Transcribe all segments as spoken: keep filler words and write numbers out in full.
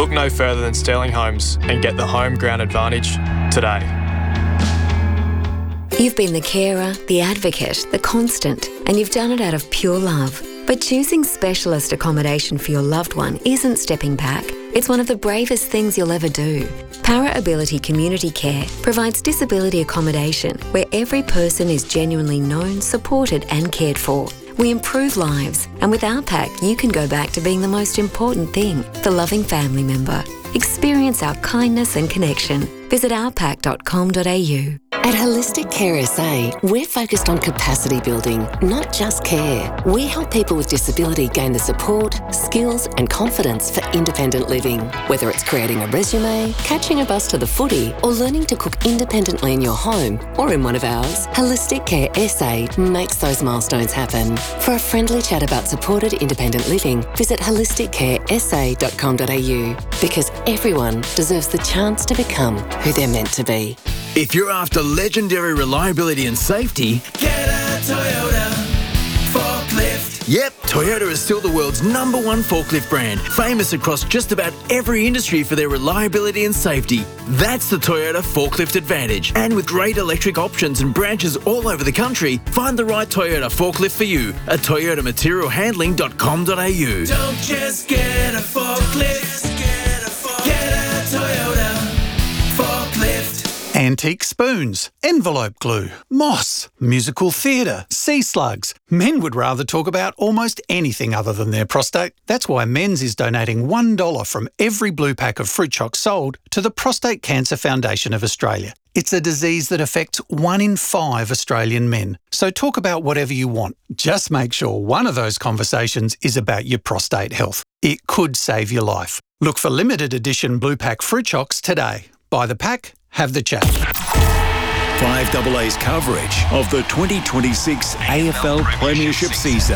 Look no further than Sterling Homes and get the home ground advantage today. You've been the carer, the advocate, the constant, and you've done it out of pure love. But choosing specialist accommodation for your loved one isn't stepping back. It's one of the bravest things you'll ever do. Para Ability Community Care provides disability accommodation where every person is genuinely known, supported and cared for. We improve lives, and with our pack, you can go back to being the most important thing, the loving family member. Experience our kindness and connection. Visit our pack dot com dot a u. At Holistic Care S A, we're focused on capacity building, not just care. We help people with disability gain the support, skills and confidence for independent living. Whether it's creating a resume, catching a bus to the footy, or learning to cook independently in your home or in one of ours, Holistic Care S A makes those milestones happen. For a friendly chat about supported independent living, visit holistic care s a dot com dot a u, because everyone deserves the chance to become who they're meant to be. If you're after legendary reliability and safety, get a Toyota forklift. Yep, Toyota is still the world's number one forklift brand, famous across just about every industry for their reliability and safety. That's the Toyota Forklift Advantage. And with great electric options and branches all over the country, find the right Toyota forklift for you at toyota material handling dot com dot a u. Don't just get a forklift, get a, forklift. Get a Toyota forklift. Antique spoons, envelope glue, moss, musical theatre, sea slugs. Men would rather talk about almost anything other than their prostate. That's why Men's is donating one dollar from every blue pack of Fruit Chocs sold to the Prostate Cancer Foundation of Australia. It's a disease that affects one in five Australian men. So talk about whatever you want. Just make sure one of those conversations is about your prostate health. It could save your life. Look for limited edition blue pack Fruit Chocs today. Buy the pack, have the chat. five A A's coverage of the twenty twenty-six A F L Premiership season.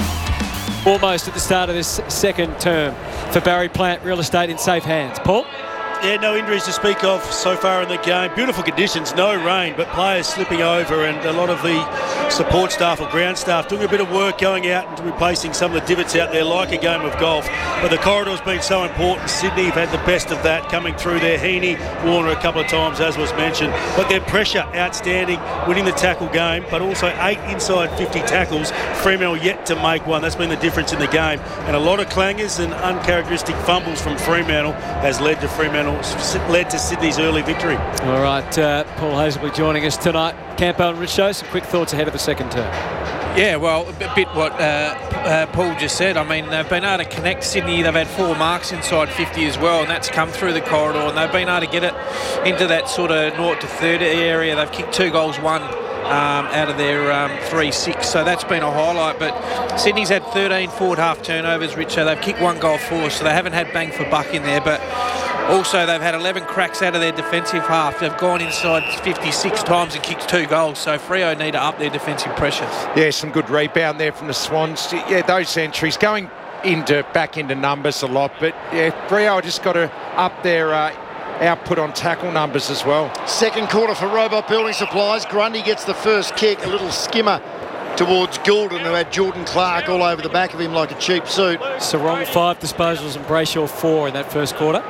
Almost at the start of this second term for Barry Plant Real Estate in safe hands. Paul? Yeah, no injuries to speak of so far in the game. Beautiful conditions, no rain, but players slipping over, and a lot of the support staff or ground staff doing a bit of work going out and replacing some of the divots out there like a game of golf. But the corridor's been so important. Sydney have had the best of that coming through there. Heaney, Warner a couple of times, as was mentioned. But their pressure, outstanding, winning the tackle game, but also eight inside fifty tackles. Fremantle yet to make one. That's been the difference in the game. And a lot of clangers and uncharacteristic fumbles from Fremantle has led to Fremantle led to Sydney's early victory. All right, uh, Paul Hazelby joining us tonight. Campo and Richo, some quick thoughts ahead of the second term. Yeah, well, a bit what uh, uh, Paul just said. I mean, they've been able to connect Sydney. They've had four marks inside fifty as well, and that's come through the corridor, and they've been able to get it into that sort of naught to thirty area. They've kicked two goals, one Um, out of their um, three six, so that's been a highlight. But Sydney's had thirteen forward half turnovers, Richo. They've kicked one goal for, so they haven't had bang for buck in there. But also they've had eleven cracks out of their defensive half. They've gone inside fifty-six times and kicked two goals, so Freo need to up their defensive pressures. Yeah, some good rebound there from the Swans. Yeah, those entries going into back into numbers a lot, but yeah, Freo just got to up their uh, output on tackle numbers as well. Second quarter for Robot Building Supplies. Grundy gets the first kick, a little skimmer towards Goulden, who had Jordan Clark all over the back of him like a cheap suit. Sarong five disposals and Brayshaw four in that first quarter.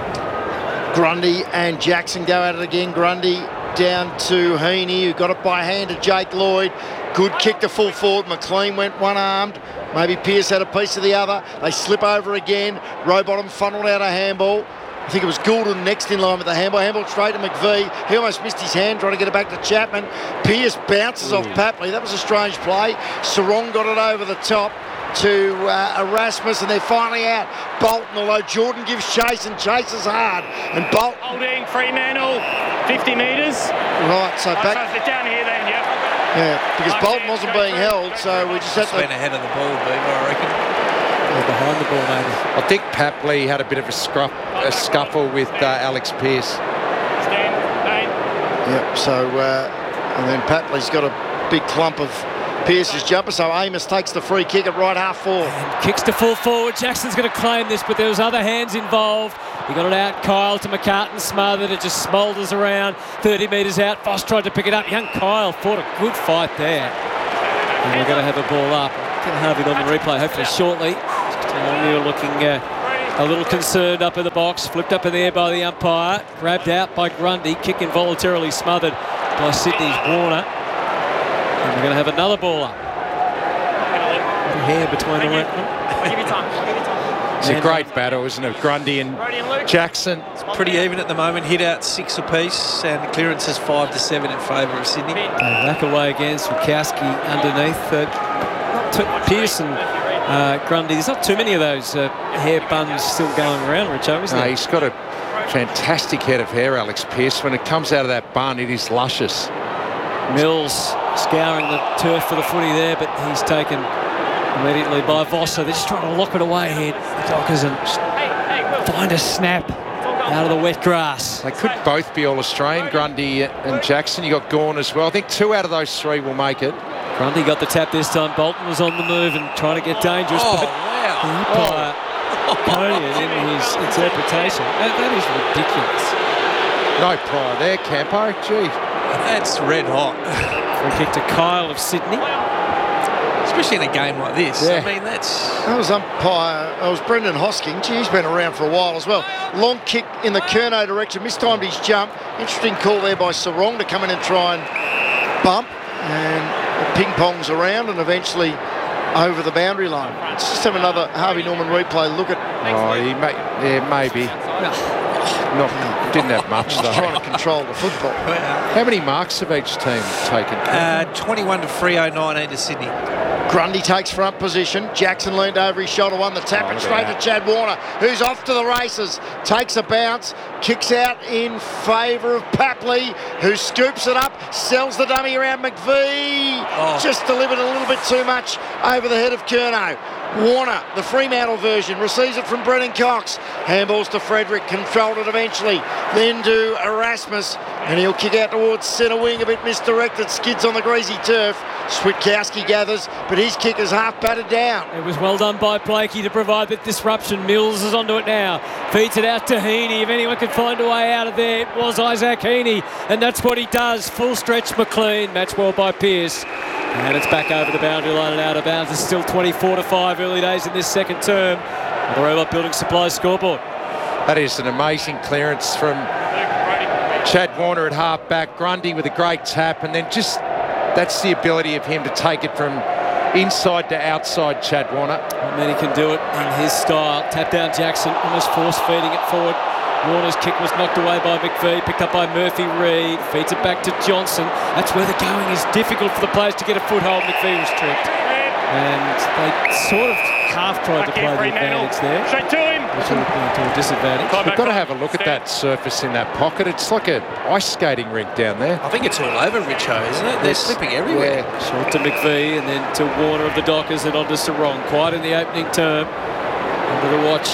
Grundy and Jackson go at it again. Grundy down to Heaney, who got it by hand to Jake Lloyd. Good kick to full forward. McLean went one-armed. Maybe Pearce had a piece of the other. They slip over again. Rowbottom funneled out a handball. I think it was Goulden next in line with the handball. Handball straight to McVie. He almost missed his hand trying to get it back to Chapman. Pearce bounces Ooh. off Papley. That was a strange play. Sarong got it over the top to uh, Erasmus, and they're finally out. Bolton, although Jordan gives chase and chases hard. And Bolton... Holding Fremantle, fifty metres. Right, so back... Oh, so down here then, yep. Yeah, because Up Bolton there, wasn't being held, so we just had to... been ahead of the ball, Beaver, I reckon. Or behind the ball, maybe. I think Papley had a bit of a, scruff, a scuffle with uh, Alex Pearce. Stand, eight. Yep, so... Uh, and then Papley's got a big clump of Pearce's jumper, so Amos takes the free kick at right half forward. And kicks to full forward. Jackson's going to claim this, but there was other hands involved. He got it out. Kyle to McCartan, smothered. It just smoulders around. thirty metres out. Voss tried to pick it up. Young Kyle fought a good fight there. And we're going to have a ball up. Get Harvey on the replay, hopefully shortly. Just O'Neill looking uh, a little concerned up in the box, flipped up in the air by the umpire, grabbed out by Grundy, kick involuntarily smothered by Sydney's Warner. And we're going to have another ball up. Hair between the I'll give you time. I'll give you time. It's a great battle, isn't it? Grundy and Jackson. It's pretty even at the moment. Hit out six apiece, and clearances five to seven in favour of Sydney. Back away again, Switkowski underneath. Uh, t- Pearson, uh, Grundy. There's not too many of those uh, hair buns still going around, Richo, isn't No, there? he's got a fantastic head of hair, Alex Pearce. When it comes out of that bun, it is luscious. Mills scouring the turf for the footy there, but he's taken immediately by Voss. So they're just trying to lock it away here, the Dockers, and find a snap out of the wet grass. They could both be All-Australian, Grundy and Jackson. You got Gawn as well. I think two out of those three will make it. Grundy got the tap this time. Bolton was on the move and trying to get dangerous. Oh, but wow. the umpire, Conian, in his interpretation, that, that is ridiculous. No prior there, Campo. Gee. That's red hot. Free kick to Kyle of Sydney. Especially in a game like this. Yeah. I mean, that's... That was umpire, that was Brendan Hosking. Gee, he's been around for a while as well. Long kick in the Curnow direction, mistimed his jump. Interesting call there by Sarong to come in and try and bump. And it ping-pongs around and eventually over the boundary line. Let's just have another Harvey Norman replay. Look at... Oh, he may, yeah, maybe. Not, didn't have much, though. Trying to control the football. How many marks have each team taken? Uh, twenty-one to Freo, nineteen to Sydney. Grundy takes front position. Jackson leaned over his shoulder, won the tap, Oh, and look straight at to Chad Warner, who's off to the races. Takes a bounce, kicks out in favour of Papley, who scoops it up, sells the dummy around McVee. Oh. Just delivered a little bit too much over the head of Curnow. Warner, the Fremantle version, receives it from Brennan Cox. Handballs to Frederick, controlled it eventually. Then to Erasmus, and he'll kick out towards centre wing, a bit misdirected, skids on the greasy turf. Switkowski gathers, but his kick is half battered down. It was well done by Blakey to provide that disruption. Mills is onto it now. Feeds it out to Heaney. If anyone could find a way out of there, it was Isaac Heaney. And that's what he does. Full stretch McLean. Match well by Pearce. And it's back over the boundary line and out of bounds. It's still twenty-four to five early days in this second term. The Robot Building Supplies scoreboard. That is an amazing clearance from Chad Warner at half back. Grundy with a great tap, and then just that's the ability of him to take it from inside to outside, Chad Warner. Not many can do it in his style. Tap down Jackson, almost force feeding it forward. Warner's kick was knocked away by McVee, picked up by Murphy Reid, feeds it back to Johnson. That's where the going is difficult for the players to get a foothold. McVee was tripped. And they sort of half tried to play the advantage there. Straight to him. Which would have been to a disadvantage. We've got to have a look at that surface in that pocket. It's like an ice skating rink down there. I think it's all over Richo, isn't it? They're Yes. slipping everywhere. Yeah. Short to McVee and then to Warner of the Dockers and on to Sarong. Quiet in the opening term. Under the watch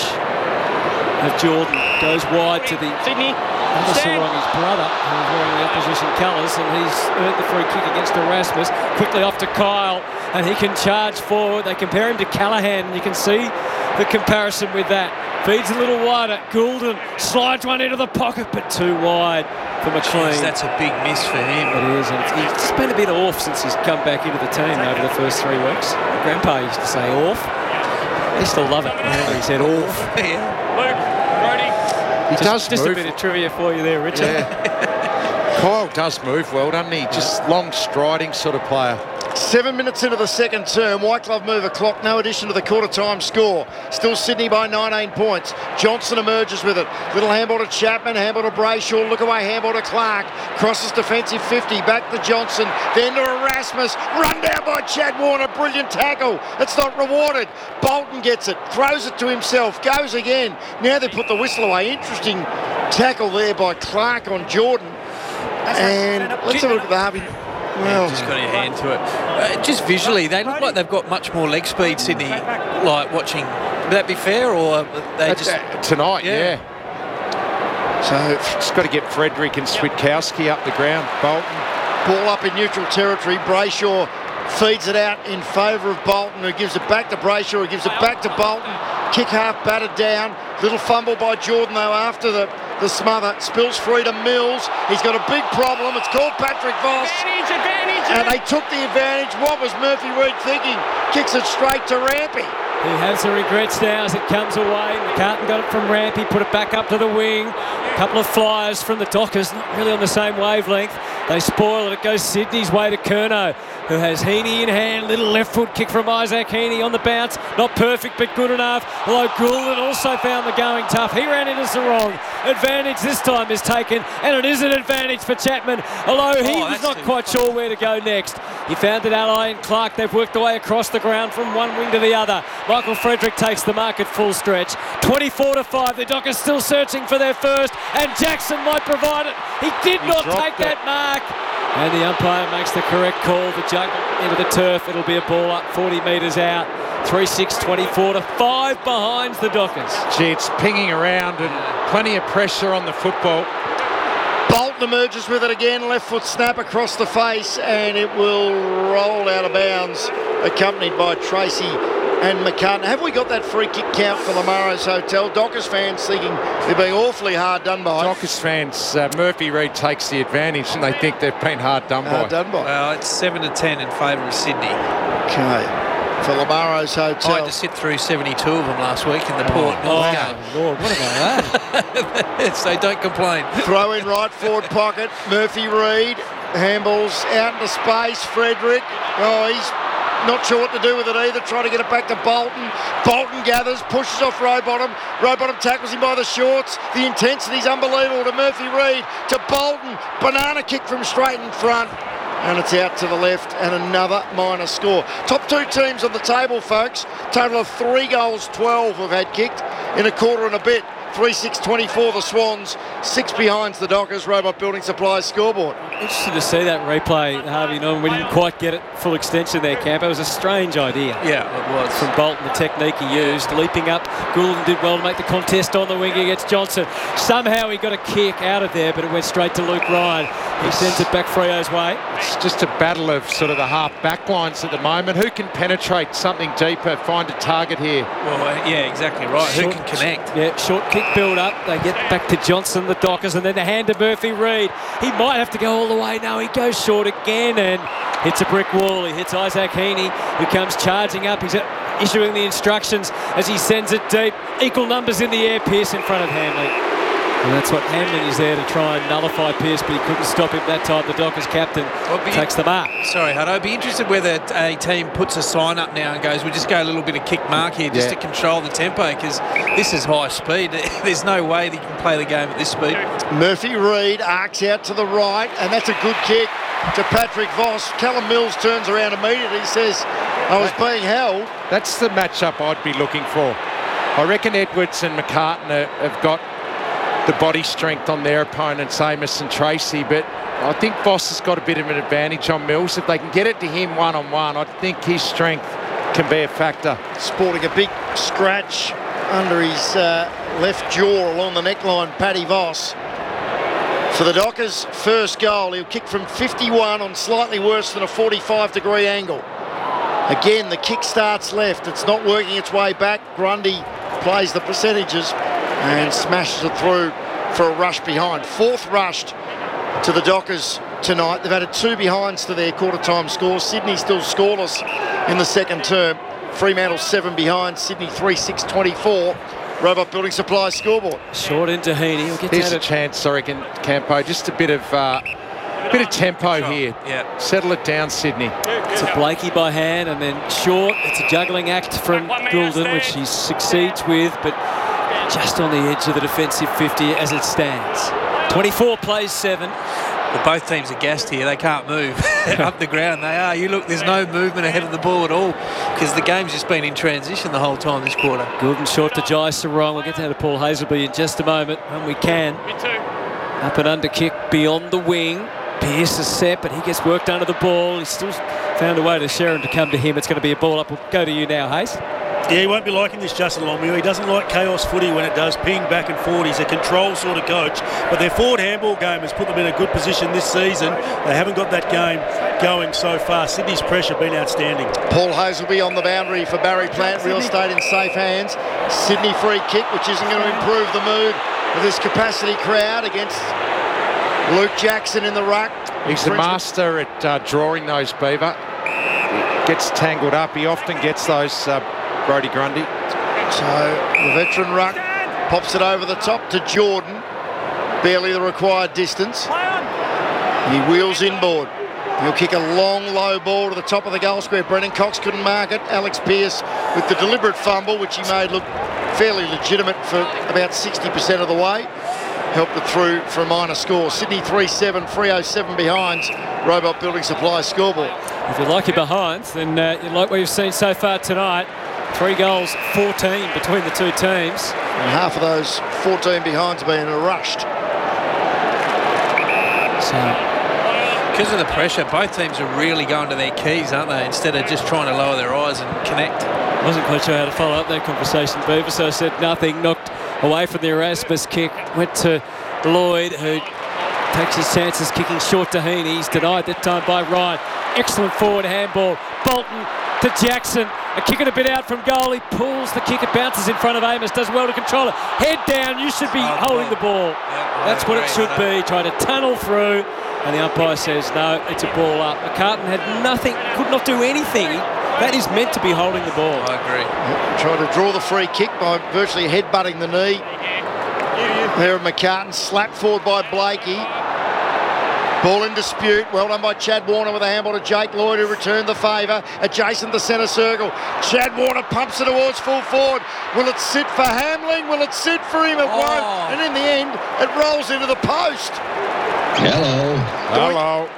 of Jordan. Goes wide to the Sydney. other Stand. Sarong, his brother, who's wearing the opposition colours, and he's earned the free kick against Erasmus. Quickly off to Kyle, and he can charge forward. They compare him to Callahan, and you can see the comparison with that. Feeds a little wider. Goulden slides one into the pocket, but too wide for McLean. Jeez, that's a big miss for him. It is, and it's, he's just been a bit off since he's come back into the team over the first three weeks. Grandpa used to say off. They still love it. He said off. Yeah. Luke, Brody. He Just, does just a move. bit of trivia for you there, Richard. Yeah. Kyle does move well, doesn't he? Just long striding sort of player. Seven minutes into the second term, White Glove move a clock, no addition to the quarter time score. Still Sydney by nineteen points. Johnson emerges with it. Little handball to Chapman, handball to Brayshaw, look away, handball to Clark. Crosses defensive fifty, back to Johnson, then to Erasmus. Run down by Chad Warner, brilliant tackle. It's not rewarded. Bolton gets it, throws it to himself, goes again. Now they put the whistle away. Interesting tackle there by Clark on Jordan. And let's have a look at the Harvey. Well, Just got your hand to it. Uh, just visually, they look like they've got much more leg speed, Sydney. Like watching, would that be fair, or they just Uh, tonight, yeah. So it's got to get Frederick and Switkowski up the ground. Bolton. ball up in neutral territory. Brayshaw feeds it out in favour of Bolton, who gives it back to Brayshaw, who gives it back to Bolton. Kick half battered down. Little fumble by Jordan, though, after the, the smother. Spills free to Mills. He's got a big problem. It's called Patrick Voss. Advantage, advantage. And they took the advantage. What was Murphy Reid thinking? Kicks it straight to Rampy. He has the regrets now as it comes away. McCartan got it from Rampy, put it back up to the wing. A couple of flyers from the Dockers, not really on the same wavelength. They spoil it. It goes Sydney's way to Curnow, who has Heaney in hand. Little left foot kick from Isaac Heaney on the bounce. Not perfect, but good enough. Although Goulden also found the going tough. He ran into Sarong. Advantage this time is taken, and it is an advantage for Chapman. Although he Oh, was not quite sure where to go next. He found an ally in Clark. They've worked their way across the ground from one wing to the other. Michael Frederick takes the mark at full stretch. twenty-four to five. The Dockers still searching for their first, and Jackson might provide it. He did He not dropped take it. that mark. And the umpire makes the correct call. The juggle into the turf. It'll be a ball up forty metres out. three six twenty-four to five behind the Dockers. Gee, it's pinging around and plenty of pressure on the football. Bolton emerges with it again, left foot snap across the face, and it will roll out of bounds, accompanied by Tracy and McCartan. Have we got that free kick count for Lamaro's Hotel? Dockers fans thinking they're being awfully hard done by. Dockers fans, uh, Murphy Reid takes the advantage and they think they've been hard done Hard by. done by. Well, it's seven to ten in favour of Sydney. Okay. For Lamaro's I Hotel. had to sit through seventy-two of them last week in the Port Oh, North game. Lord, what about that? So don't complain. Throw in right forward pocket. Murphy Reid. Handballs out into space. Frederick. Oh, he's not sure what to do with it either. Trying to get it back to Bolton. Bolton gathers, pushes off Rowbottom. Rowbottom tackles him by the shorts. The intensity's unbelievable to Murphy Reid. To Bolton. Banana kick from straight in front. And it's out to the left, and another minor score. Top two teams on the table, folks. Total of three goals, twelve have had kicked in a quarter and a bit. three six twenty-four the Swans, six behind the Dockers. Robot Building Supplies scoreboard. Interesting to see that replay, Harvey Norman. We didn't quite get it full extension there, Camp. It was a strange idea. Yeah, it was. From Bolton, the technique he used. Leaping up, Goulden did well to make the contest on the wing against Johnson. Somehow he got a kick out of there, but it went straight to Luke Ryan. He sends it back Freo's way. It's just a battle of sort of the half back lines at the moment. Who can penetrate something deeper, find a target here? Well, uh, yeah, exactly right. Short- Who can connect? Yeah, short kick build up. They get back to Johnson, the Dockers, and then the hand to Murphy Reid. He might have to go all the way. No, he goes short again and hits a brick wall. He hits Isaac Heaney, who comes charging up. He's issuing the instructions as he sends it deep. Equal numbers in the air. Pearce in front of Hanley. And that's what Hanley is there to try and nullify Pearce, but he couldn't stop him that time. The Dockers captain be, takes the mark. Sorry, Hutto. I'd be interested whether a team puts a sign up now and goes, we'll just go a little bit of kick mark here just Yeah. to control the tempo, because this is high speed. There's no way that you can play the game at this speed. Murphy Reid arcs out to the right, and that's a good kick to Patrick Voss. Callum Mills turns around immediately. He says, I was being held. That's the matchup I'd be looking for. I reckon Edwards and McCartan are, have got the body strength on their opponents, Amos and Tracy, but I think Voss has got a bit of an advantage on Mills. If they can get it to him one-on-one, I think his strength can be a factor. Sporting a big scratch under his uh, left jaw along the neckline, Paddy Voss. For the Dockers' first goal, he'll kick from fifty-one on slightly worse than a forty-five degree angle. Again, the kick starts left. It's not working its way back. Grundy plays the percentages and smashes it through for a rush behind. Fourth rushed to the Dockers tonight. They've added two behinds to their quarter-time scores. Sydney still scoreless in the second term. Fremantle seven behind. Sydney three six twenty-four. Robot Building Supplies scoreboard. Short into Heaney. He'll get Here's down a to chance, I reckon, Campo. Just a bit of uh, bit of tempo Sure. here. Yeah. Settle it down, Sydney. It's a Blakey by hand, and then short. It's a juggling act from Goulden, which he succeeds with, but just on the edge of the defensive fifty as it stands. twenty-four plays seven. Well, both teams are gassed here. They can't move up the ground. They are. You look, there's no movement ahead of the ball at all, because the game's just been in transition the whole time this quarter. Goulden short to Jai Sarong. We'll get down to Paul Hazelby in just a moment when we can. Up and under kick beyond the wing. Pearce is set, but he gets worked under the ball. He's still found a way to Sharon to come to him. It's going to be a ball up. We'll go to you now, Hayes. Yeah, he won't be liking this, Justin Longmuir. He doesn't like chaos footy when it does ping back and forward. He's a control sort of coach. But their forward handball game has put them in a good position this season. They haven't got that game going so far. Sydney's pressure been outstanding. Paul Hazelby on the boundary for Barry Plant. Real estate in safe hands. Sydney free kick, which isn't going to improve the mood of this capacity crowd against Luke Jackson in the ruck. He's the master at uh, drawing those, Beaver. He gets tangled up. He often gets those uh, Brodie Grundy. So the veteran ruck pops it over the top to Jordan. Barely the required distance. He wheels inboard. He'll kick a long, low ball to the top of the goal square. Brennan Cox couldn't mark it. Alex Pearce with the deliberate fumble, which he made look fairly legitimate for about sixty percent of the way. Helped it through for a minor score. Sydney three seven, Freo seven behinds. Robot Building Supply scoreboard. If you like your behinds, then uh, you like what you've seen so far tonight. Three goals, fourteen between the two teams. And half of those fourteen behinds have been rushed. So, because of the pressure, both teams are really going to their keys, aren't they? Instead of just trying to lower their eyes and connect. I wasn't quite sure how to follow up that conversation, Beaver, so I said nothing. Knocked away from the Erasmus kick. Went to Lloyd, who takes his chances kicking short to Heaney. He's denied that time by Ryan. Excellent forward handball. Bolton to Jackson. A kick it a bit out from goal. He pulls the kick. It bounces in front of Amos. Does well to control it. Head down. You should be oh, holding the ball. Yeah, That's what it should be. Trying to tunnel through. And the umpire says, no, it's a ball up. McCartan had nothing, could not do anything. That is meant to be holding the ball. I agree. Yep, trying to draw the free kick by virtually headbutting the knee. There, McCartan slapped forward by Blakey. Ball in dispute. Well done by Chad Warner with a handball to Jake Lloyd, who returned the favour. Adjacent to centre circle. Chad Warner pumps it towards full forward. Will it sit for Hamling? Will it sit for him? It oh. won't. And in the end, it rolls into the post. Hello. Hello.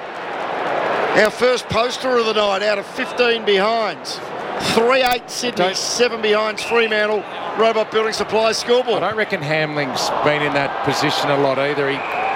Our first poster of the night out of fifteen behinds. three eight Sydney, don't, seven behinds Fremantle. Robot Building Supply scoreboard. I don't reckon Hamling's been in that position a lot either. He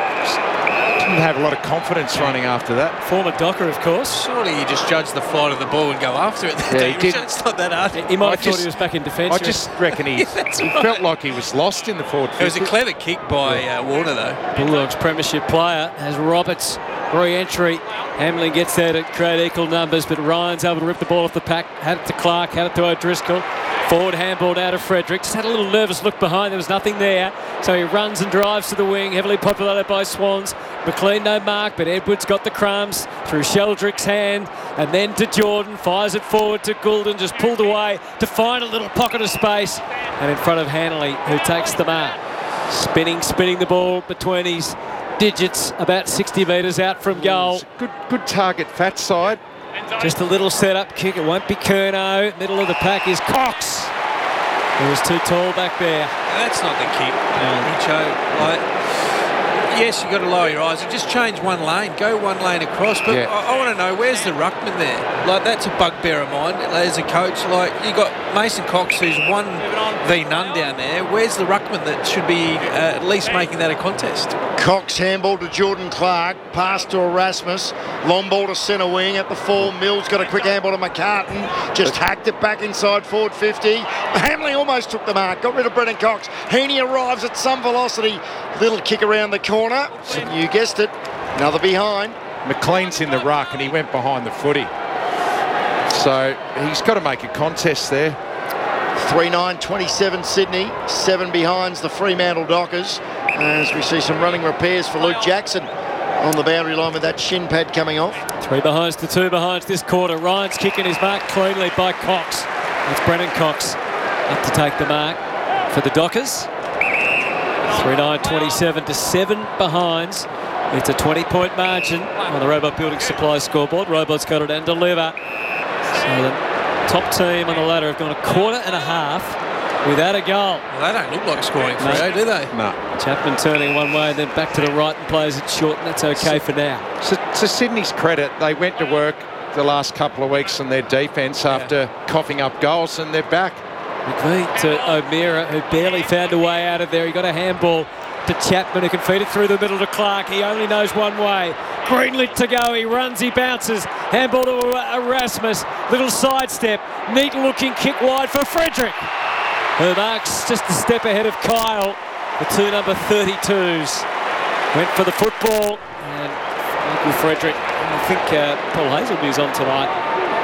didn't have a lot of confidence running after that. Former Docker, of course. Surely you just judge the flight of the ball and go after it. Yeah, he did. It's not that hard. He might I have just, thought he was back in defence. I just reckon he, yeah, he right. felt like he was lost in the forward fifty. It was a clever kick by uh, Warner, though. Bulldogs premiership player has Roberts re-entry. Hamlin gets there to create equal numbers, but Ryan's able to rip the ball off the pack. Had it to Clark, had it to O'Driscoll. Forward handball out of Frederick. Just had a little nervous look behind. There was nothing there. So he runs and drives to the wing, heavily populated by Swans. McLean no mark, but Edwards got the crumbs through Sheldrick's hand. And then to Jordan. Fires it forward to Goulden. Just pulled away to find a little pocket of space. And in front of Hanley, who takes the mark. Spinning, spinning the ball between his digits, about sixty metres out from goal. Good, good target, fat side. Just a little set-up kick. It won't be Curnow. Middle of the pack is Cox. He was too tall back there. That's not the kick, Richo. Like, yes, you've got to lower your eyes and just change one lane. Go one lane across. But yeah. I, I want to know, where's the ruckman there? Like, that's a bugbear of mine as a coach. Like, you got Mason Cox, who's one v none down there. Where's the ruckman that should be uh, at least making that a contest? Cox handball to Jordan Clark, pass to Erasmus, long ball to centre wing at the full. Mills got a quick handball to McCartan, just hacked it back inside forward fifty. Hamlin almost took the mark, got rid of Brennan Cox. Heaney arrives at some velocity, little kick around the corner, and you guessed it, another behind. McLean's in the ruck and he went behind the footy. So he's got to make a contest there. three nine twenty-seven Sydney, seven behinds the Fremantle Dockers, as we see some running repairs for Luke Jackson on the boundary line with that shin pad coming off. Three behinds to two behinds this quarter. Ryan's kicking his mark cleanly by Cox. It's Brennan Cox up to take the mark for the Dockers. three nine twenty-seven to seven behinds. It's a twenty point margin on the Robot Building Supply scoreboard. Robot's got it and deliver. So the top team on the ladder have gone a quarter and a half without a goal. Well, they don't look like scoring for no. do they? No. Chapman turning one way and then back to the right and plays it short, and that's okay so, for now. So, to Sydney's credit, they went to work the last couple of weeks on their defence yeah. after coughing up goals, and they're back. McVeigh to O'Meara, who barely found a way out of there. He got a handball to Chapman, who can feed it through the middle to Clark. He only knows one way. Greenlit to go. He runs, he bounces. Handball to Erasmus. Little sidestep. Neat looking kick wide for Frederick, who marks just a step ahead of Kyle. The two number thirty-twos went for the football. And Michael Frederick, I think uh, Paul Hazelby's on tonight.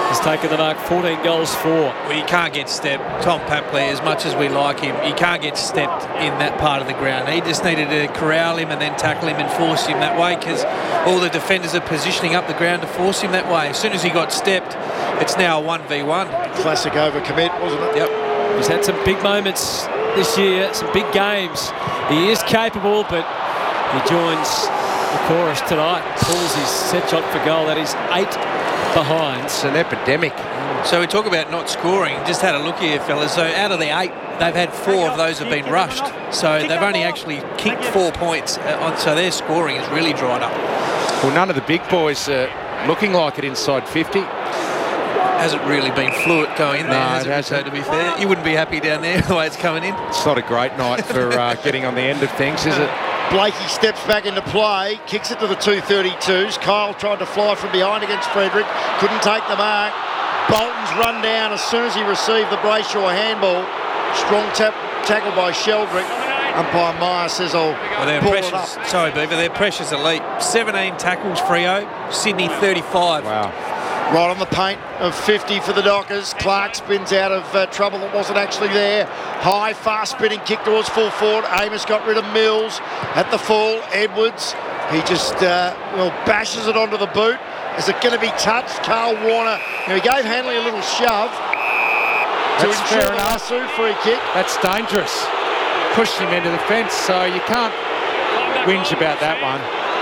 has taken the mark, fourteen goals for. Well, you can't get stepped. Tom Papley, as much as we like him, you can't get stepped in that part of the ground. He just needed to corral him and then tackle him and force him that way, because all the defenders are positioning up the ground to force him that way. As soon as he got stepped, it's now a one v one. Classic overcommit, wasn't it? Yep. He's had some big moments this year, some big games. He is capable, but he joins the chorus tonight. Pulls his set shot for goal. That is eight behind. It's an epidemic. So we talk about not scoring. Just had a look here, fellas. So out of the eight, they've had four of those have been rushed. So they've only actually kicked four points. On, so their scoring has really dried up. Well, none of the big boys are looking like it inside fifty. Hasn't really been fluid going in there, No, has it it? hasn't. So to be fair, you wouldn't be happy down there the way it's coming in. It's not a great night for uh, getting on the end of things, is it? Blakey steps back into play, kicks it to the two thirty-twos. Kyle tried to fly from behind against Frederick, couldn't take the mark. Bolton's run down as soon as he received the Brayshaw handball. Strong tap, tackle by Sheldrick. Umpire Meyer says, "I'll Well, their pull it pressures, up." sorry, Beaver, their pressures elite. seventeen tackles, Freo. Sydney thirty-five. Wow. Right on the paint of fifty for the Dockers. Clark spins out of uh, trouble that wasn't actually there. High, fast spinning kick towards full forward. Amos got rid of Mills at the full. Edwards, he just uh, well bashes it onto the boot. Is it going to be touched? Carl Warner, now he gave Hanley a little shove to That's ensure fair the enough. Lasso free kick. That's dangerous. Pushed him into the fence, so you can't whinge about that one.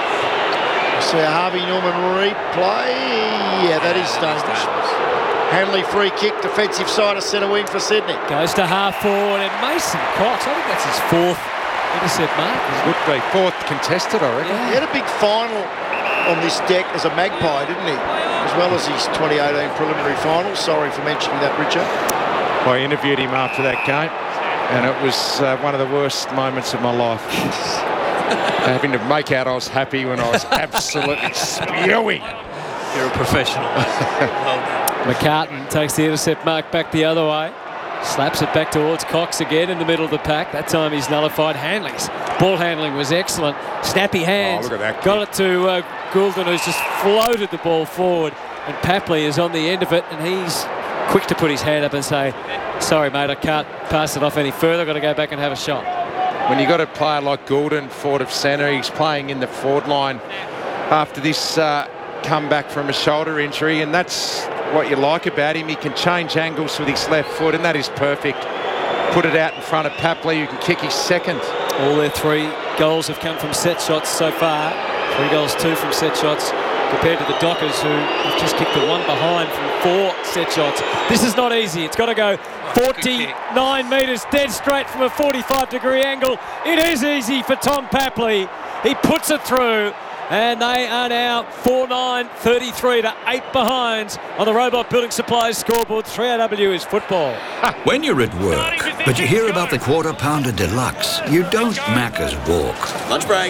See a Harvey Norman replay. Yeah, that is dangerous. Hanley free kick, defensive side of centre wing for Sydney. Goes to half forward, and Mason Cox, I think that's his fourth intercept mark. Would be fourth contested, I reckon. He had a big final on this deck as a Magpie, didn't he? As well as his twenty eighteen preliminary final. Sorry for mentioning that, Richard. I interviewed him after that game, and it was uh, one of the worst moments of my life. Having to make out I was happy when I was absolutely spewing. You're a professional. McCartan takes the intercept mark back the other way. Slaps it back towards Cox again in the middle of the pack. That time he's nullified. Hanley's ball handling was excellent. Snappy hands. Oh, look at that Got it to uh, Goulden, who's just floated the ball forward. And Papley is on the end of it, and he's quick to put his hand up and say, "Sorry, mate, I can't pass it off any further. I've got to go back and have a shot." When you got a player like Goulden, forward of centre, he's playing in the forward line after this uh, comeback from a shoulder injury, and that's what you like about him. He can change angles with his left foot, and that is perfect. Put it out in front of Papley, who can kick his second. All their three goals have come from set shots so far. Three goals, two from set shots, compared to the Dockers, who have just kicked the one behind from four set shots. This is not easy. It's got to go forty-nine metres dead straight from a forty-five degree angle. It is easy for Tom Papley. He puts it through, and they are now four nine, thirty-three to eight behind on the Robot Building Supplies scoreboard. three R W is football. When you're at work, but you hear about the Quarter Pounder Deluxe, you don't Macca's walk. Lunch break.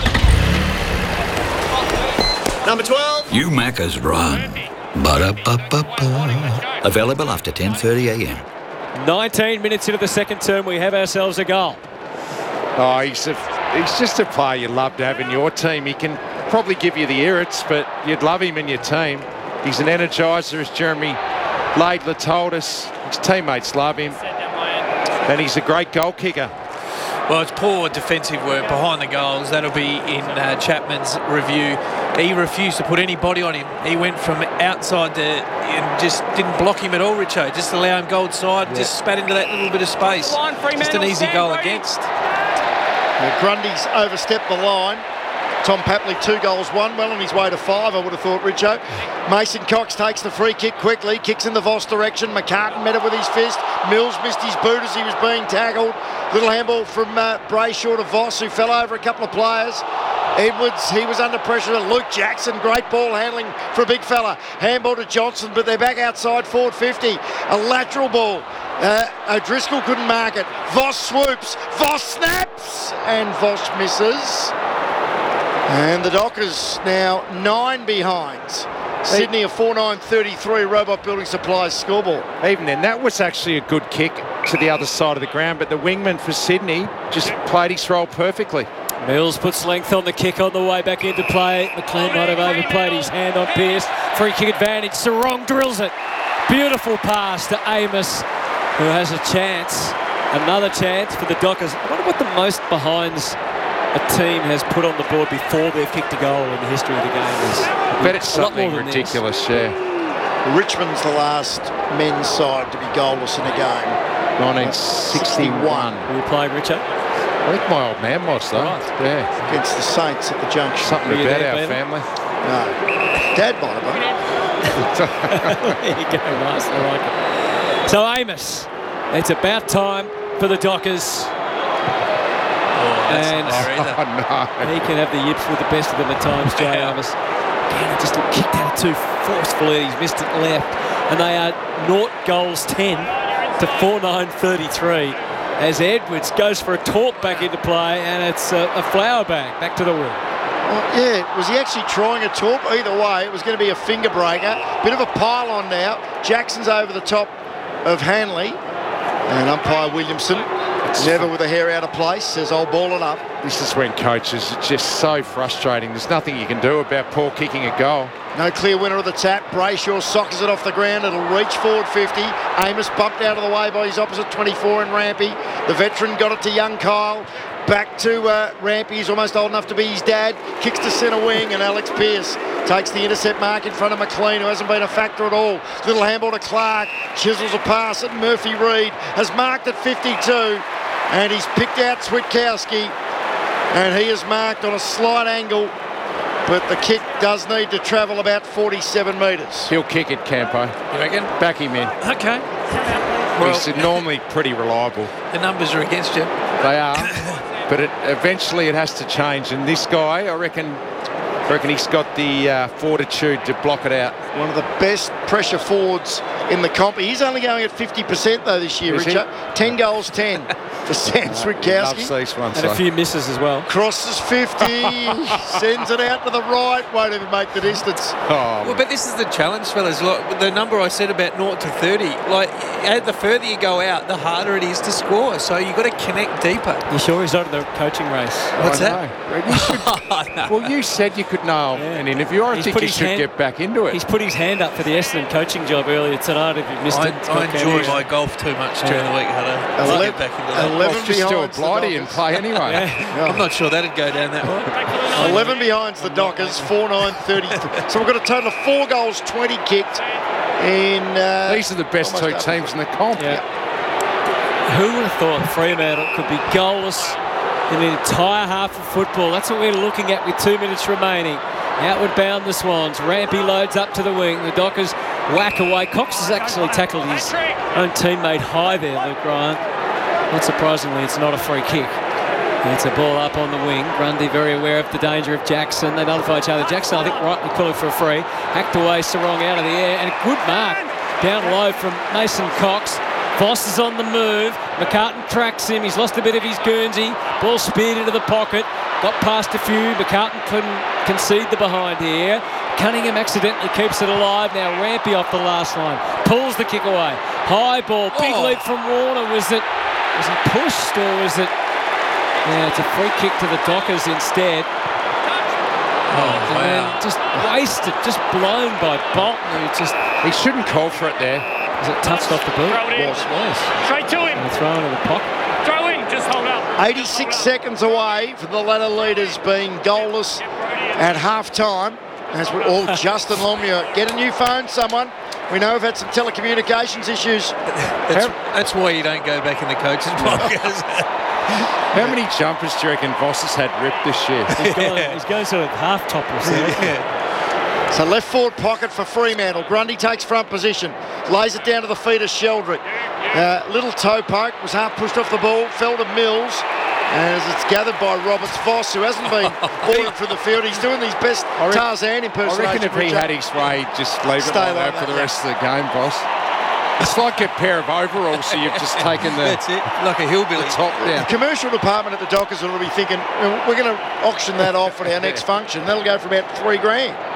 Number twelve. You Macca's run. Ba-da-ba-ba-ba. Available after ten thirty a m. nineteen minutes into the second term, we have ourselves a goal. Oh, he's, a, he's just a player you love to have in your team. He can probably give you the irrits, but you'd love him in your team. He's an energiser, as Jeremy Laidler told us. His teammates love him. And he's a great goal kicker. Well, it's poor defensive work behind the goals. That'll be in uh, Chapman's review. He refused to put any body on him. He went from outside to and just didn't block him at all, Richo. Just allow him goal side, yeah. Just spat into that little bit of space. Just an easy goal against. Well, Grundy's overstepped the line. Tom Papley, two goals, one, well on his way to five, I would have thought, Richo. Mason Cox takes the free kick quickly, kicks in the Voss direction. McCartan met it with his fist. Mills missed his boot as he was being tackled. Little handball from uh, Brayshaw to Voss, who fell over a couple of players. Edwards, he was under pressure. Luke Jackson, great ball handling for a big fella. Handball to Johnson, but they're back outside forward fifty. A lateral ball. Uh, O'Driscoll couldn't mark it. Voss swoops. Voss snaps. And Voss misses. And the Dockers now nine behind. Sydney a four nine thirty-three Robot Building Supplies scoreboard. Even then, that was actually a good kick to the other side of the ground, but the wingman for Sydney just played his role perfectly. Mills puts length on the kick on the way back into play. McLean might have overplayed his hand on Pearce. Free kick advantage. Sarong drills it. Beautiful pass to Amos, who has a chance. Another chance for the Dockers. I wonder what the most behinds a team has put on the board before they've kicked a goal in the history of the game is. But it's something ridiculous, yeah. Richmond's the last men's side to be goalless in a game. nineteen sixty-one. Were you playing, Richard? I think my old man was, though. Right. Yeah. Against the Saints at the junction. Something Were you about there, our Bevan? family. No. Dad might have been. There you go, nice. I like it. So Amos, it's about time for the Dockers. that's and Oh, no. he can have the yips with the best of them at times, Jay Amos. Again, he just kicked out too forcefully. He's missed it left. And they are naught goals ten to four nine thirty-three as Edwards goes for a talk back into play, and it's a, a flower bag back to the wing. Well, yeah, was he actually trying a talk? Either way, it was going to be a finger breaker. Bit of a pile on now. Jackson's over the top of Hanley. And umpire Williamson, never with a hair out of place, says, I'll ball it up. This is when coaches are just so frustrating. There's nothing you can do about Paul kicking a goal. No clear winner of the tap. Brayshaw sockers it off the ground. It'll reach forward fifty. Amos bumped out of the way by his opposite twenty-four in Rampy. The veteran got it to young Kyle. Back to uh, Rampy. He's almost old enough to be his dad. Kicks to centre wing, and Alex Pearce takes the intercept mark in front of McLean, who hasn't been a factor at all. Little handball to Clark. Chisels a pass at Murphy Reid. Has marked at fifty-two. And he's picked out Switkowski. And he is marked on a slight angle. But the kick does need to travel about forty-seven metres. He'll kick it, Campo. You reckon? Back him in. Okay. Well, he's normally pretty reliable. The numbers are against you. They are. But it, eventually it has to change. And this guy, I reckon, I reckon he's got the uh, fortitude to block it out. One of the best pressure forwards in the comp. He's only going at fifty percent though this year, Is he? Richard. ten goals, ten for Sam Loves Switkowski. these ones. And a so. few misses as well. Crosses fifty, sends it out to the right, won't even make the distance. Oh, Well, but this is the challenge, fellas. Like the number I said about naught to thirty. Like, uh, the further you go out, the harder it is to score. So you've got to connect deeper. You sure he's not in the coaching race? What's I that? know. You should- Oh, no. Well, you said you could nail Yeah. an interview. I He's think put you his should hand- get back into it. He's put his hand up for the Essendon coaching job earlier tonight. If you missed I, it, I enjoy Scott my Kennedy. golf too much during the week, Hutto. Ele- I'll get back into that. eleven Well, just do a behind the blighty and Dockers. play anyway. Yeah. I'm not sure that'd go down that way. eleven behind the Dockers, four nine thirty. So we've got a total of four goals, twenty kicked in... Uh, These are the best two almost teams in the comp. Yeah. Who would have thought Fremantle could be goalless in an entire half of football? That's what we're looking at with two minutes remaining. Outward bound the Swans. Rampy loads up to the wing. The Dockers whack away. Cox has actually tackled his own teammate high there, Luke Ryan. Not surprisingly, it's not a free kick. It's a ball up on the wing. Grundy very aware of the danger of Jackson. They notify each other. Jackson, I think, rightly calling for a free. Hacked away, Sarong out of the air. And a good mark down low from Mason Cox. Voss is on the move. McCartan tracks him. He's lost a bit of his Guernsey. Ball speared into the pocket. Got past a few. McCartan couldn't concede the behind here. Cunningham accidentally keeps it alive. Now Rampy off the last line. Pulls the kick away. High ball. Big Oh. leap from Warner. Was it, was he pushed or was it... Yeah, it's a free kick to the Dockers instead. Oh, And wow. then just wasted, just blown by Bolton, who just... He shouldn't call for it there. Was it touched off the boot? Throw it in. Was, was. Straight to him. And thrown in the pocket. Throw in. Just hold up. eighty-six seconds away from the ladder leaders being goalless at half-time. As we're all Justin Longmuir. Get a new phone, someone. We know we've had some telecommunications issues. That's, that's why you don't go back in the coaches' podcast. How many jumpers do you reckon Voss has had ripped this year? He's going, he's going sort of half topless there. So left forward pocket for Fremantle. Grundy takes front position. Lays it down to the feet of Sheldrick. Uh, little toe poke. Was half pushed off the ball. Fell to Mills. As it's gathered by Roberts Voss, who hasn't been ordered from the field. He's doing his best I reckon- Tarzan I impersonation. reckon if he Richard. had his way, just leave it Stay like like that for that, the yeah. rest of the game, boss. It's like a pair of overalls, so you've just taken the, That's it. Like a hillbilly. the top The down. commercial department at the Dockers will be thinking, "Well, we're going to auction that off at our next function. That'll go for about three grand.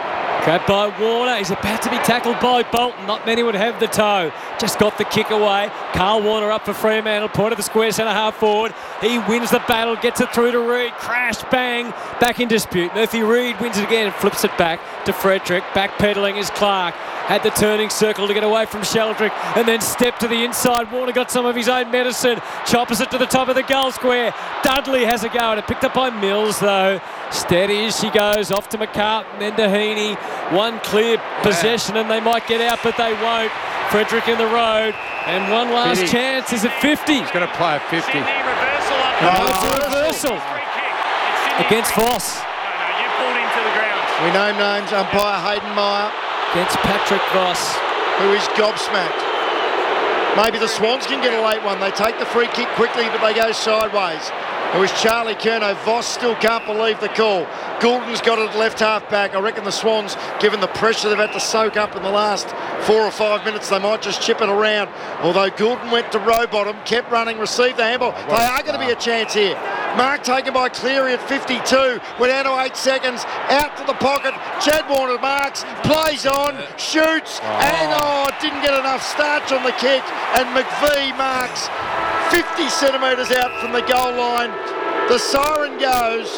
Grabbed by Warner. He's about to be tackled by Bolton. Not many would have the toe. Just got the kick away. Carl Warner up for Fremantle. Point of the square, centre half forward. He wins the battle. Gets it through to Reid. Crash, bang. Back in dispute. Murphy Reid wins it again and flips it back to Frederick. Backpedaling is Clark. Had the turning circle to get away from Sheldrick and then stepped to the inside. Warner got some of his own medicine. Choppers it to the top of the goal square. Dudley has a go at it. Picked up by Mills though. Steady as she goes. Off to McCartan, then to Heaney. One clear possession and they might get out, but they won't. Frederick in the road. And one last fifty. Chance. Is it fifty? He's going to play a fifty. Sydney reversal up. Oh, it's a reversal. Against Voss. No, no, you pulled him to the ground. We name names. Umpire Hayden Meyer. Against Patrick Voss. Who is gobsmacked. Maybe the Swans can get a late one. They take the free kick quickly, but they go sideways. It was Charlie Curnow. Voss still can't believe the call. Goulden's got it at left half back. I reckon the Swans, given the pressure they've had to soak up in the last four or five minutes, they might just chip it around. Although Goulden went to row bottom, kept running, received the handball. They are going to be a chance here. Mark taken by Cleary at fifty-two. We're down to eight seconds. Out to the pocket. Chad Warner marks, plays on, shoots, and oh, didn't get enough starch on the kick. And McVie marks fifty centimetres out from the goal line. The siren goes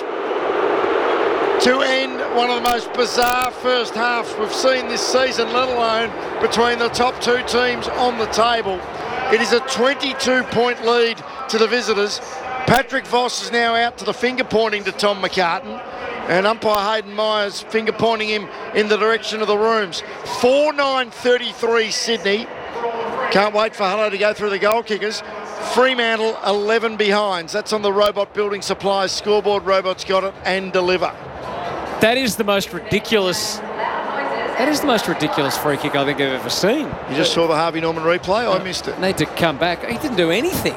to end one of the most bizarre first halves we've seen this season, let alone between the top two teams on the table. It is a twenty-two point lead to the visitors. Patrick Voss is now out to the finger pointing to Tom McCartan, and umpire Hayden Myers finger pointing him in the direction of the rooms. four nine thirty-three Sydney. Can't wait for Hutto to go through the goal kickers. Fremantle eleven behinds. That's on the Robot Building Supplies scoreboard. Robots got it and deliver. That is the most ridiculous. That is the most ridiculous free kick I think I've ever seen. You just saw the Harvey Norman replay? I missed it. Need to come back. He didn't do anything.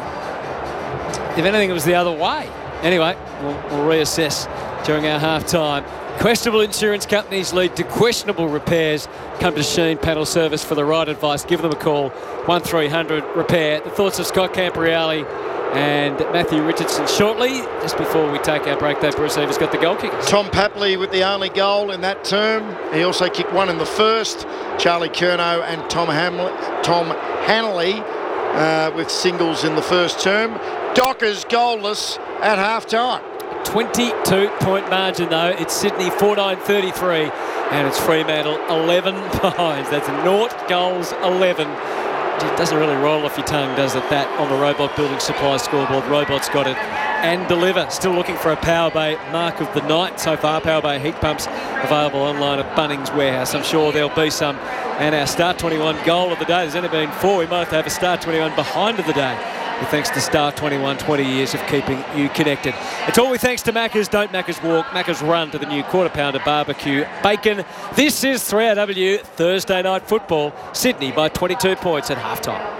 If anything, it was the other way. Anyway, we'll, we'll reassess during our half-time. Questionable insurance companies lead to questionable repairs. Come to Sheen Panel Service for the right advice. Give them a call, one three hundred repair. The thoughts of Scott Campriali and Matthew Richardson shortly. Just before we take our break, though, Bruce Evers got the goal kickers. Tom Papley with the only goal in that term. He also kicked one in the first. Charlie Curnow and Tom, Hamley, Tom Hanley uh, with singles in the first term. Dockers goalless at half-time. twenty-two point margin though. It's Sydney four nine thirty-three and it's Fremantle eleven behinds. That's naught goals eleven. It doesn't really roll off your tongue, does it? That on the Robot Building Supply scoreboard. Robots got it and deliver. Still looking for a Power Bay mark of the night so far. Power Bay heat pumps available online at Bunnings Warehouse. I'm sure there'll be some. And our Star twenty-one goal of the day. There's only been four. We might have to have a Star twenty-one behind of the day. Thanks to Star twenty-one, twenty years of keeping you connected. It's all with thanks to Macca's. Don't Macca's walk, Macca's run to the new quarter pounder barbecue bacon. This is three R W Thursday Night Football. Sydney by twenty-two points at halftime.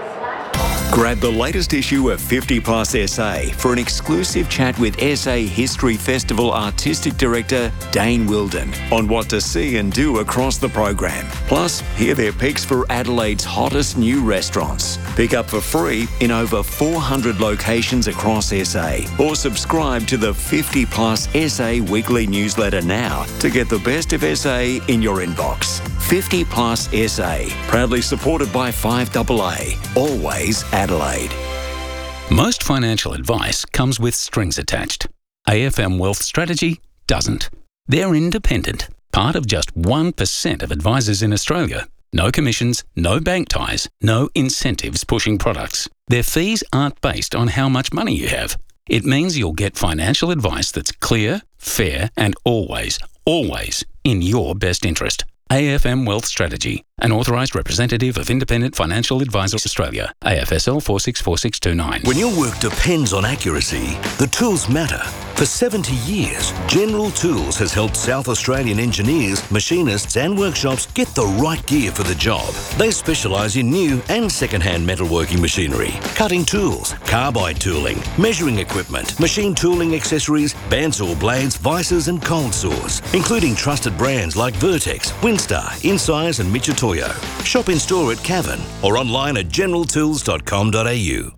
Grab the latest issue of fifty plus S A for an exclusive chat with S A History Festival Artistic Director Dane Wilden on what to see and do across the program. Plus, hear their picks for Adelaide's hottest new restaurants. Pick up for free in over four hundred locations across S A or subscribe to the fifty plus S A weekly newsletter now to get the best of S A in your inbox. fifty plus S A, proudly supported by five A A, always Adelaide. Most financial advice comes with strings attached. A F M Wealth Strategy doesn't. They're independent, part of just one percent of advisors in Australia. No commissions, no bank ties, no incentives pushing products. Their fees aren't based on how much money you have. It means you'll get financial advice that's clear, fair, and always, always in your best interest. A F M Wealth Strategy, an authorised representative of Independent Financial Advisors Australia, A F S L four six four six two nine. When your work depends on accuracy, the tools matter. For seventy years, General Tools has helped South Australian engineers, machinists and workshops get the right gear for the job. They specialise in new and second-hand metalworking machinery, cutting tools, carbide tooling, measuring equipment, machine tooling accessories, bandsaw blades, vices and cold saws, including trusted brands like Vertex, Winstar, Insize and Mitutoyo. Shop in store at Cavan or online at general tools dot com dot a u.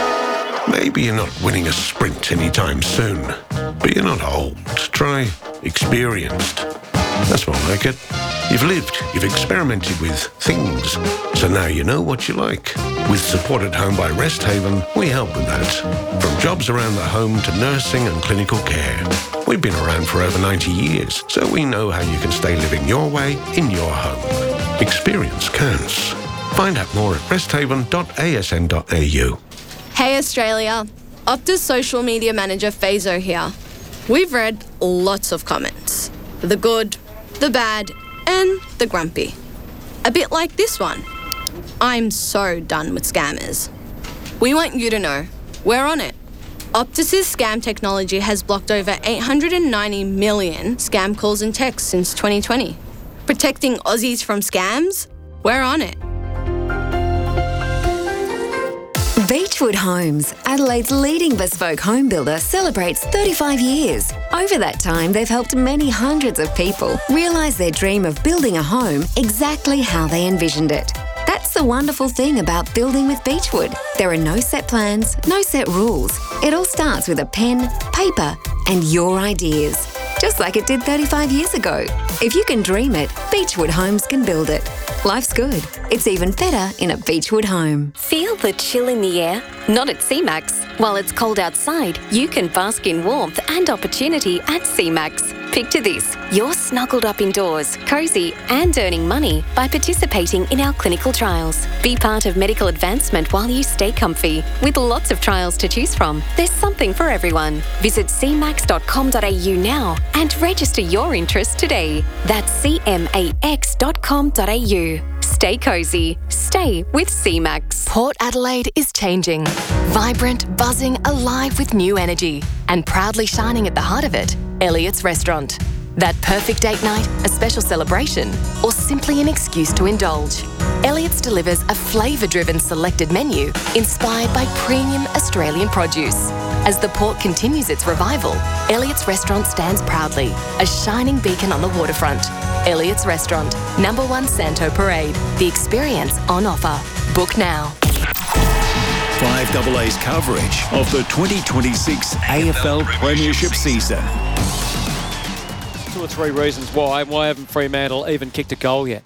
Maybe you're not winning a sprint anytime soon, but you're not old. Try experienced. That's more like it. You've lived, you've experimented with things, so now you know what you like. With Support at Home by Rest Haven, we help with that. From jobs around the home to nursing and clinical care. We've been around for over ninety years, so we know how you can stay living your way in your home. Experience counts. Find out more at resthaven dot a s n dot a u. Hey Australia, Optus social media manager Fazo here. We've read lots of comments. The good, the bad, and the grumpy. A bit like this one. I'm so done with scammers. We want you to know, we're on it. Optus's scam technology has blocked over eight hundred ninety million scam calls and texts since twenty twenty. Protecting Aussies from scams? We're on it. Beechwood Homes, Adelaide's leading bespoke home builder, celebrates thirty-five years. Over that time, they've helped many hundreds of people realise their dream of building a home exactly how they envisioned it. That's the wonderful thing about building with Beechwood. There are no set plans, no set rules. It all starts with a pen, paper, and your ideas. Just like it did thirty-five years ago. If you can dream it, Beechwood Homes can build it. Life's good. It's even better in a Beechwood home. Feel the chill in the air? Not at C MAX. While it's cold outside, you can bask in warmth and opportunity at C MAX. Picture this. You're snuggled up indoors, cosy and earning money by participating in our clinical trials. Be part of medical advancement while you stay comfy. With lots of trials to choose from, there's something for everyone. Visit c max dot com dot a u now and register your interest today. That's c max dot com dot a u. Stay cosy. Stay with C MAX. Port Adelaide is changing. Vibrant, buzzing, alive with new energy. And proudly shining at the heart of it, Elliott's Restaurant. That perfect date night, a special celebration, or simply an excuse to indulge. Elliott's delivers a flavour-driven selected menu inspired by premium Australian produce. As the port continues its revival, Elliott's Restaurant stands proudly, a shining beacon on the waterfront. Elliott's Restaurant, number one Santo Parade. The experience on offer. Book now. five A A's coverage of the twenty twenty-six A F L Premiership season. Two or three reasons why. Why haven't Fremantle even kicked a goal yet?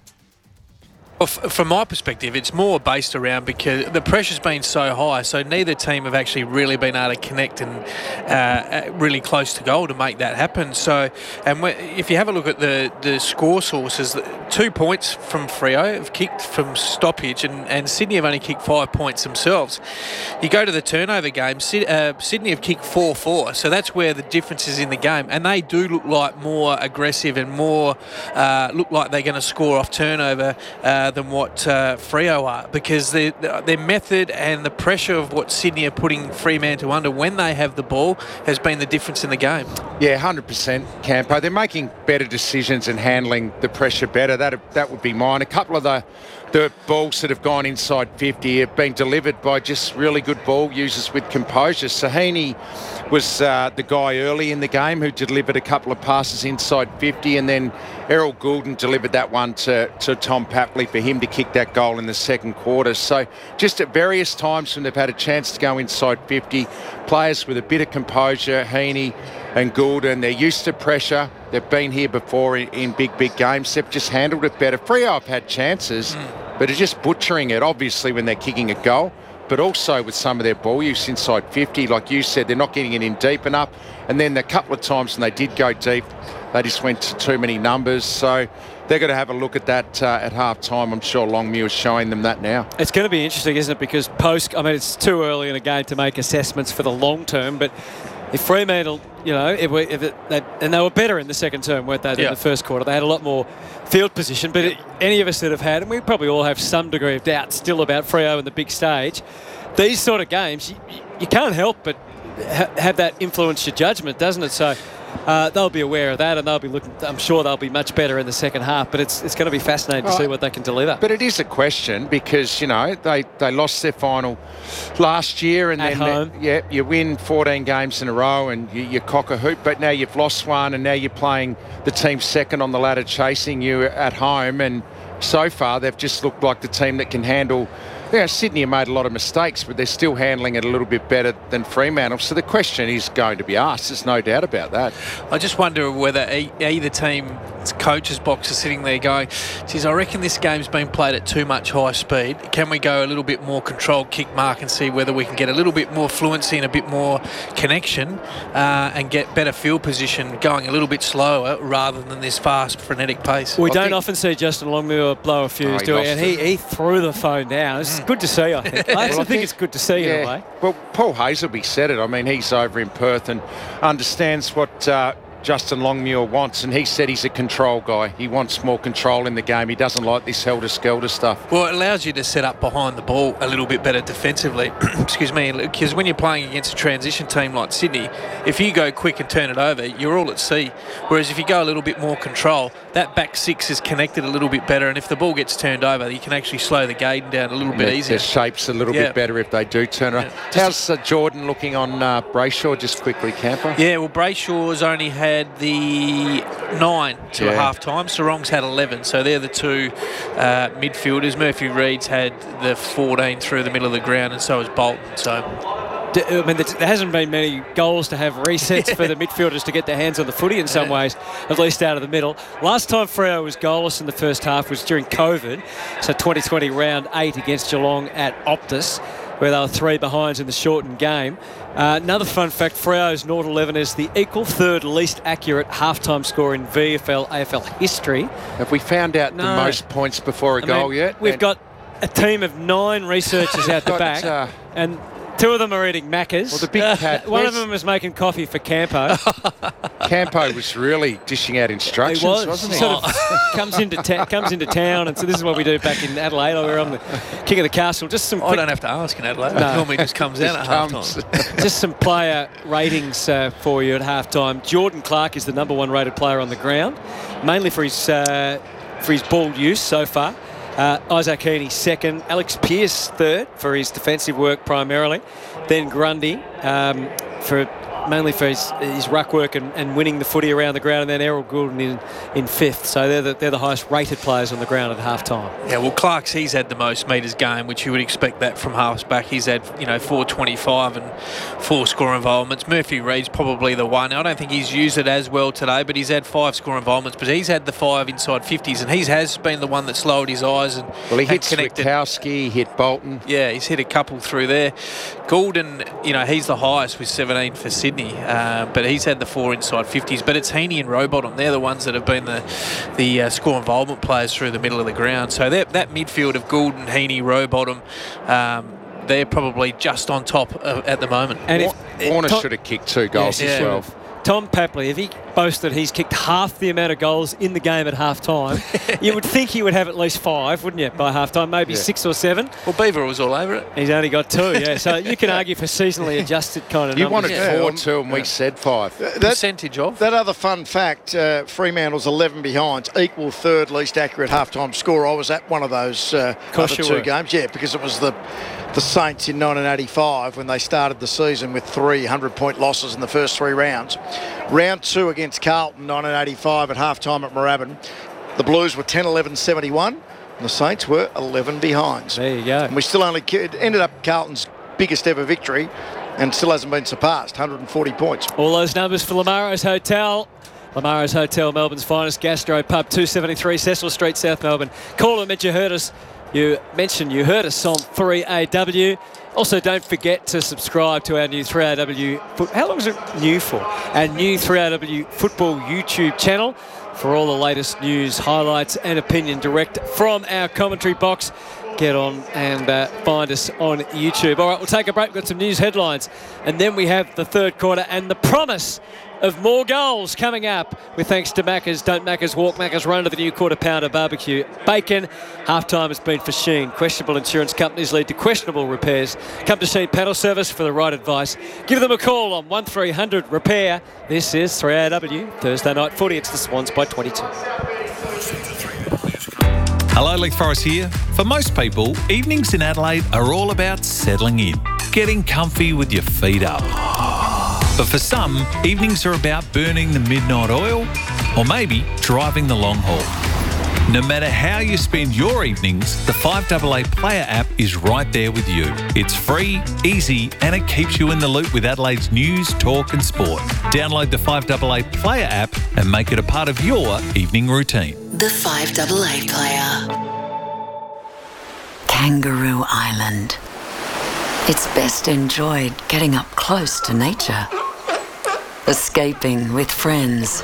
Well, f- from my perspective, it's more based around because the pressure's been so high, so neither team have actually really been able to connect and uh, really close to goal to make that happen. So, and we, if you have a look at the, the score sources, two points from Freo have kicked from stoppage, and, and Sydney have only kicked five points themselves. You go to the turnover game, Sid, uh, Sydney have kicked four four, so that's where the difference is in the game, and they do look like more aggressive and more uh, look like they're going to score off turnover uh, than what uh, Freo are, because their their method and the pressure of what Sydney are putting Fremantle under when they have the ball has been the difference in the game. Yeah, one hundred percent, Campo. They're making better decisions and handling the pressure better. That that would be mine. A couple of the the balls that have gone inside fifty have been delivered by just really good ball users with composure. Sahini was uh, the guy early in the game who delivered a couple of passes inside fifty, and then Errol Goulden delivered that one to, to Tom Papley for him to kick that goal in the second quarter. So just at various times when they've had a chance to go inside fifty, players with a bit of composure, Heaney and Goulden, they're used to pressure. They've been here before in, in big, big games. They've just handled it better. Freo have had chances, mm. but are just butchering it, obviously, when they're kicking a goal, but also with some of their ball use inside fifty. Like you said, they're not getting it in deep enough. And then a couple of times when they did go deep, they just went to too many numbers. So they're going to have a look at that uh, at half-time. I'm sure Longmuir is showing them that now. It's going to be interesting, isn't it? Because post, I mean, it's too early in a game to make assessments for the long term, but if Fremantle, you know, if, we, if it, they, and they were better in the second term, weren't they, than yeah. the first quarter. They had a lot more field position, but it, any of us that have had, and we probably all have some degree of doubt still about Freo and the big stage, these sort of games, you, you can't help but ha- have that influence your judgment, doesn't it? So uh, they'll be aware of that, and they'll be looking. I'm sure they'll be much better in the second half. But it's it's going to be fascinating right. to see what they can deliver. But it is a question because you know they, they lost their final last year, and At then home. yeah, you win fourteen games in a row, and you, you cock a hoop. But now you've lost one, and now you're playing the team second on the ladder, chasing you at home. And so far, they've just looked like the team that can handle. Yeah, Sydney have made a lot of mistakes, but they're still handling it a little bit better than Fremantle. So the question is going to be asked. There's no doubt about that. I just wonder whether e- either team coach's box are sitting there going, geez, I reckon this game's been played at too much high speed. Can we go a little bit more controlled kick mark and see whether we can get a little bit more fluency and a bit more connection uh, and get better field position going a little bit slower rather than this fast, frenetic pace? We I don't think- often see Justin Longmuir blow a fuse, Oh, do we? he And lost he, it. he threw the phone down. It's good to see, I think. I actually think it's good to see in a way. Well, Paul Hazelby said it. I mean, he's over in Perth and understands what uh, Justin Longmuir wants, and he said he's a control guy. He wants more control in the game. He doesn't like this helter-skelter stuff. Well, it allows you to set up behind the ball a little bit better defensively. Excuse me, because when you're playing against a transition team like Sydney, if you go quick and turn it over, you're all at sea. Whereas if you go a little bit more control, that back six is connected a little bit better, and if the ball gets turned over, you can actually slow the game down a little bit Their- easier. Their shape's a little Yeah. bit better if they do turn it. How's uh, Jordan looking on uh, Brayshaw, just quickly, Camper? Yeah, well, Brayshaw's only had the nine to a Yeah. half time. Sarong's had eleven, so they're the two uh, midfielders. Murphy Reed's had the fourteen through the middle of the ground, and so has Bolton. So. D- I mean, there hasn't been many goals to have resets Yeah. for the midfielders to get their hands on the footy in some Yeah. ways, at least out of the middle. Last time Freo was goalless in the first half was during COVID, so twenty twenty round eight against Geelong at Optus, where they were three behinds in the shortened game. Uh, another fun fact, Freo's North eleven is the equal third least accurate halftime score in V F L A F L history. Have we found out the No. most points before a I goal mean, yet? We've And- got a team of nine researchers out the Got, back, uh, and two of them are eating Maccas. Well, the big cat- One of where's- them is making coffee for Campo. Campo was really dishing out instructions, He was. wasn't He he? sort of comes into ta- comes into town, and so this is what we do back in Adelaide. We're on the King of the Castle. Just some. I quick, don't have to ask in Adelaide. No. It normally just comes out at half comes. time. just some player ratings uh, for you at halftime. Jordan Clark is the number one rated player on the ground, mainly for his uh, for his ball use so far. Uh, Isaac Heaney second, Alex Pearce third for his defensive work primarily, then Grundy um, for mainly for his, his ruck work and, and winning the footy around the ground, and then Errol Goulden in, in fifth. So they're the, they're the highest rated players on the ground at half time. Yeah, well, Clark's, he's had the most metres game, which you would expect that from halves back. He's had, you know, four twenty-five and four score involvements. Murphy Reed's probably the one. I don't think he's used it as well today, but he's had five score involvements, but he's had the five inside fifties, and he has been the one that's lowered his eyes and Well, he and hit Switkowski, hit Bolton. Yeah, he's hit a couple through there. Goulden, you know, he's the highest with seventeen for Sydney, uh, but he's had the four inside fifties. But it's Heaney and Rowbottom. They're the ones that have been the the uh, score involvement players through the middle of the ground. So that that midfield of Goulden, Heaney, Rowbottom, um, they're probably just on top of, at the moment. And if, Warner Tom- should have kicked two goals Yes, as he well. should have. Tom Papley, if he boasted he's kicked half the amount of goals in the game at half time, you would think he would have at least five, wouldn't you, by half time? Maybe Yeah. six or seven. Well, Beaver was all over it. He's only got two, yeah. So you can argue for seasonally adjusted kind of You numbers. wanted four, two, and we said five. That, Percentage of? That other fun fact, uh, Fremantle's eleven behinds, equal third least accurate halftime score. I was at one of those uh, Course other you two were. games, yeah, because it was the the Saints in nineteen eighty-five when they started the season with three hundred-point losses in the first three rounds. Round two against Carlton, nineteen eighty-five at halftime at Moorabbin. The Blues were ten eleven seventy-one, and the Saints were eleven behinds. There you go. And we still only, it ended up Carlton's biggest ever victory and still hasn't been surpassed, one hundred forty points. All those numbers for Lamaro's Hotel. Lamaro's Hotel, Melbourne's finest gastro pub, two seventy-three Cecil Street, South Melbourne. Call them at you heard us. You mentioned you heard us on three A W. Also, don't forget to subscribe to our new three A W. Foot- How long is it new for? Our new three A W football YouTube channel for all the latest news, highlights, and opinion direct from our commentary box. Get on and uh, find us on YouTube. All right, we'll take a break. We've got some news headlines, and then we have the third quarter and the promise of more goals coming up with thanks to Macca's. Don't Macca's walk, Macca's run to the new quarter pounder barbecue bacon. Halftime has been for Sheen. Questionable insurance companies lead to questionable repairs. Come to Sheen Panel Service for the right advice. Give them a call on one three hundred repair. This is three A W Thursday night footy. It's the Swans by twenty-two. Hello, Leith Forrest here. For most people, evenings in Adelaide are all about settling in, getting comfy with your feet up. But for some, evenings are about burning the midnight oil or maybe driving the long haul. No matter how you spend your evenings, the five A A Player app is right there with you. It's free, easy, and it keeps you in the loop with Adelaide's news, talk and sport. Download the five A A Player app and make it a part of your evening routine. The five A A Player. Kangaroo Island. It's best enjoyed getting up close to nature. Escaping with friends.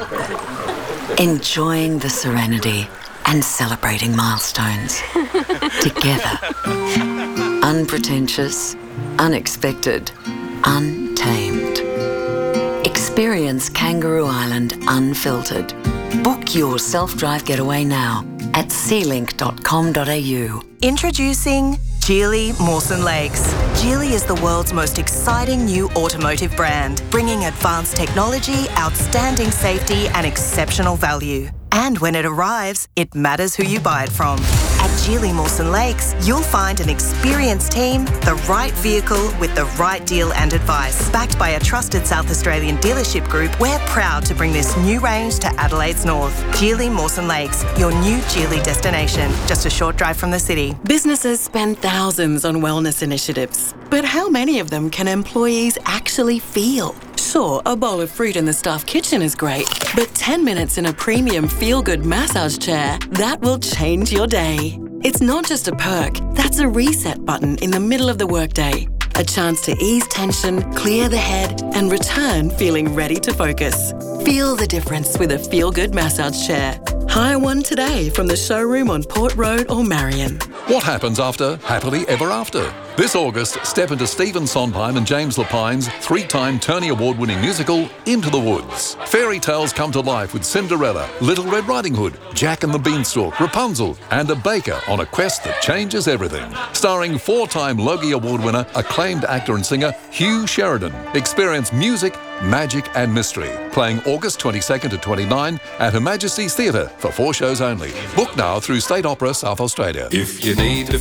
Enjoying the serenity and celebrating milestones. Together. Unpretentious, unexpected, untamed. Experience Kangaroo Island unfiltered. Book your self-drive getaway now at sea link dot com dot a u. Introducing Geely Mawson Lakes. Geely is the world's most exciting new automotive brand, bringing advanced technology, outstanding safety and exceptional value. And when it arrives, it matters who you buy it from. At Geely Mawson Lakes, you'll find an experienced team, the right vehicle with the right deal and advice. Backed by a trusted South Australian dealership group, we're proud to bring this new range to Adelaide's north. Geely Mawson Lakes, your new Geely destination, just a short drive from the city. Businesses spend thousands on wellness initiatives, but how many of them can employees actually feel? Sure, a bowl of fruit in the staff kitchen is great, but ten minutes in a premium feel-good massage chair, that will change your day. It's not just a perk, that's a reset button in the middle of the workday. A chance to ease tension, clear the head, and return feeling ready to focus. Feel the difference with a feel-good massage chair. Hire one today from the showroom on Port Road or Marion. What happens after Happily Ever After? This August, step into Stephen Sondheim and James Lapine's three-time Tony Award-winning musical, Into the Woods. Fairy tales come to life with Cinderella, Little Red Riding Hood, Jack and the Beanstalk, Rapunzel, and a baker on a quest that changes everything. Starring four-time Logie Award winner, acclaimed actor and singer Hugh Sheridan. Experience music, magic and mystery. Playing August twenty-second to twenty-ninth at Her Majesty's Theatre for four shows only. Book now through State Opera South Australia. If you need to